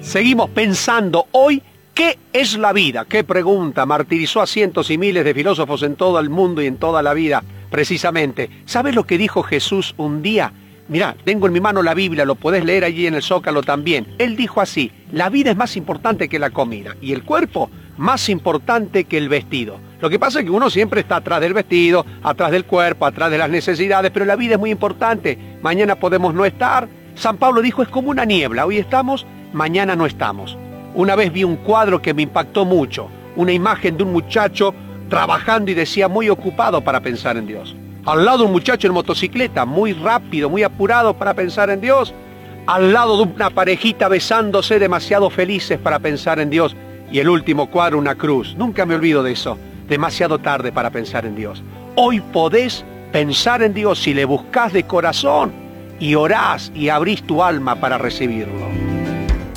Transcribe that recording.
Seguimos pensando hoy, ¿qué es la vida? ¿Qué pregunta? Martirizó a cientos y miles de filósofos en todo el mundo y en toda la vida, precisamente. ¿Sabes lo que dijo Jesús un día? Mirá, tengo en mi mano la Biblia, lo podés leer allí en el Zócalo también. Él dijo así: la vida es más importante que la comida y el cuerpo más importante que el vestido. Lo que pasa es que uno siempre está atrás del vestido, atrás del cuerpo, atrás de las necesidades, pero la vida es muy importante. Mañana podemos no estar. San Pablo dijo, es como una niebla, hoy estamos, mañana no estamos. Una vez vi un cuadro que me impactó mucho, una imagen de un muchacho trabajando y decía muy ocupado para pensar en Dios. Al lado un muchacho en motocicleta, muy rápido, muy apurado para pensar en Dios. Al lado de una parejita besándose, demasiado felices para pensar en Dios. Y el último cuadro, una cruz. Nunca me olvido de eso. Demasiado tarde para pensar en Dios. Hoy podés pensar en Dios si le buscás de corazón y orás y abrís tu alma para recibirlo.